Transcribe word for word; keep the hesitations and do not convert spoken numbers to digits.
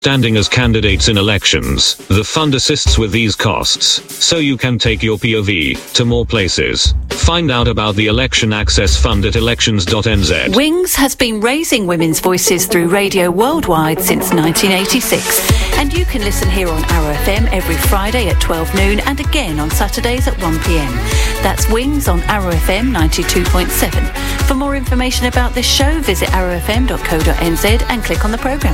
standing as candidates in elections. The fund assists with these costs, so you can take your P O V to more places. Find out about the Election Access Fund at elections dot n z. Wings has been raising women's voices through radio worldwide since nineteen eighty-six. And you can listen here on Arrow F M every Friday at twelve noon and again on Saturdays at one p m. That's Wings on Arrow F M ninety-two point seven. For more information about this show, visit arrow f m dot co dot n z and click on the programme.